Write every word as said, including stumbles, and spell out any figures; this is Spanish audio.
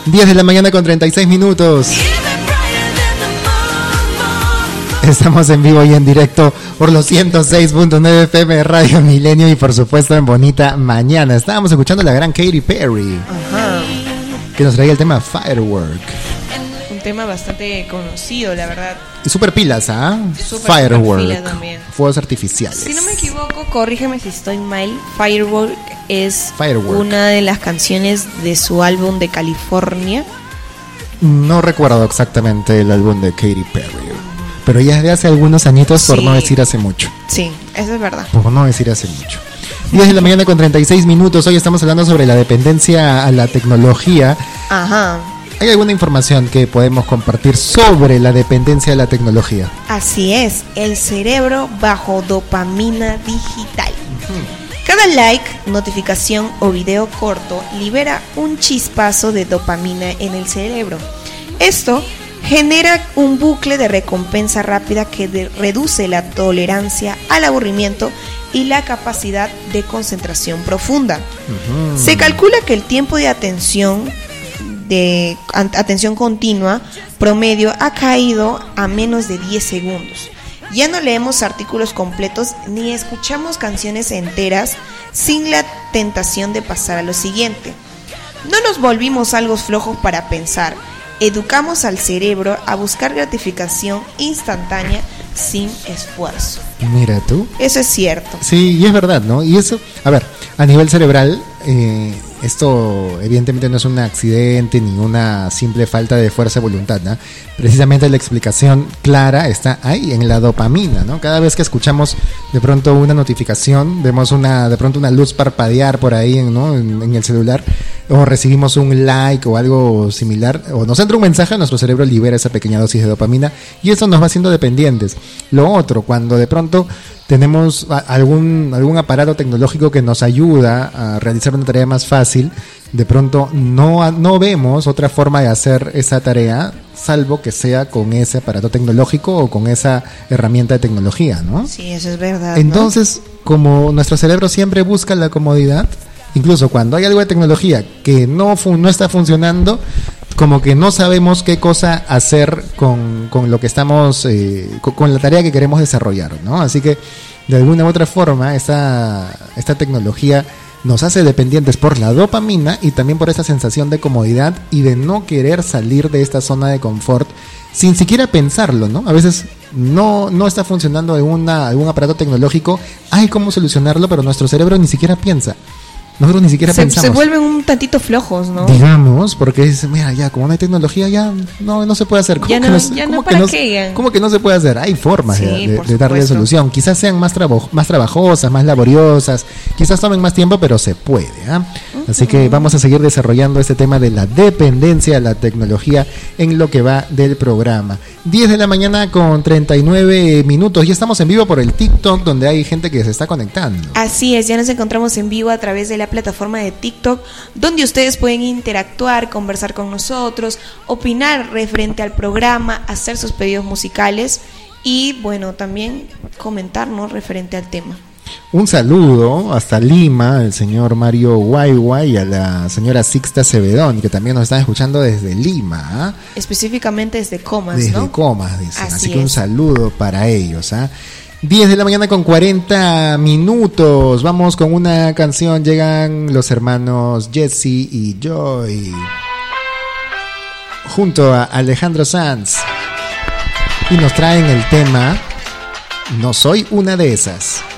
diez de la mañana con treinta y seis minutos. Estamos en vivo y en directo por los ciento seis punto nueve F M de Radio Milenio y por supuesto en Bonita Mañana. Estábamos escuchando a la gran Katy Perry. Ajá. Que nos traía el tema Firework. Un tema bastante conocido, la verdad. Y super pilas, ¿ah? ¿eh? Firework. También. Fuegos artificiales. Si no me equivoco, corrígeme si estoy mal. Firework es Firework. Una de las canciones de su álbum de California. No recuerdo exactamente el álbum de Katy Perry, pero ya es de hace algunos añitos, por sí. no decir hace mucho. Sí, eso es verdad. Por no decir hace mucho. diez de la mañana con treinta y seis minutos. Hoy estamos hablando sobre la dependencia a la tecnología. Ajá. ¿Hay alguna información que podemos compartir sobre la dependencia de la tecnología? Así es, el cerebro bajo dopamina digital. Uh-huh. Cada like, notificación o video corto libera un chispazo de dopamina en el cerebro. Esto genera un bucle de recompensa rápida que de- reduce la tolerancia al aburrimiento y la capacidad de concentración profunda. Uh-huh. Se calcula que el tiempo de atención de atención continua promedio ha caído a menos de diez segundos. Ya no leemos artículos completos ni escuchamos canciones enteras sin la tentación de pasar a lo siguiente. No nos volvimos algo flojos para pensar. Educamos al cerebro a buscar gratificación instantánea sin esfuerzo. Mira tú. Eso es cierto. Sí, y es verdad, ¿no? Y eso, a ver, a nivel cerebral, eh, esto evidentemente no es un accidente ni una simple falta de fuerza de voluntad, ¿no? Precisamente la explicación clara está ahí, en la dopamina, ¿no? Cada vez que escuchamos de pronto una notificación, vemos una de pronto una luz parpadear por ahí, ¿no? En, en el celular, o recibimos un like o algo similar, o nos entra un mensaje, nuestro cerebro libera esa pequeña dosis de dopamina y eso nos va haciendo dependientes. Lo otro, cuando de pronto tenemos algún algún aparato tecnológico que nos ayuda a realizar una tarea más fácil, de pronto no, no vemos otra forma de hacer esa tarea salvo que sea con ese aparato tecnológico o con esa herramienta de tecnología, ¿no? Sí, eso es verdad. Entonces, ¿no? Como nuestro cerebro siempre busca la comodidad, incluso cuando hay algo de tecnología que no, fun- no está funcionando, como que no sabemos qué cosa hacer con, con lo que estamos, eh, con, con la tarea que queremos desarrollar, ¿no? Así que, de alguna u otra forma, esta, esta tecnología nos hace dependientes por la dopamina y también por esa sensación de comodidad y de no querer salir de esta zona de confort sin siquiera pensarlo, ¿no? A veces no, no está funcionando alguna, algún aparato tecnológico, hay cómo solucionarlo, pero nuestro cerebro ni siquiera piensa. Nosotros ni siquiera se, pensamos. Se vuelven un tantito flojos, ¿no? Digamos, porque dice, mira, ya, como no hay tecnología, ya no, no se puede hacer. ¿Cómo ya que no, no, ya ¿cómo no que para no, qué. ¿Cómo que no se puede hacer? Hay formas sí, de, de, por de darle solución. Quizás sean más, trabo, más trabajosas, más laboriosas, quizás tomen más tiempo, pero se puede, ¿eh? Uh-huh. Así que vamos a seguir desarrollando este tema de la dependencia a la tecnología en lo que va del programa. diez de la mañana con treinta y nueve minutos. Ya estamos en vivo por el TikTok, donde hay gente que se está conectando. Así es, ya nos encontramos en vivo a través de la plataforma de TikTok, donde ustedes pueden interactuar, conversar con nosotros, opinar referente al programa, hacer sus pedidos musicales y, bueno, también comentarnos referente al tema. Un saludo hasta Lima, el señor Mario Guayguay y a la señora Sixta Cebedón, que también nos están escuchando desde Lima. ¿eh? Específicamente desde Comas, desde ¿no? Desde Comas, dicen. Así, Así que es. un saludo para ellos. ¿eh? diez de la mañana con cuarenta minutos. Vamos con una canción. Llegan los hermanos Jesse y Joy junto a Alejandro Sanz y nos traen el tema No soy una de esas.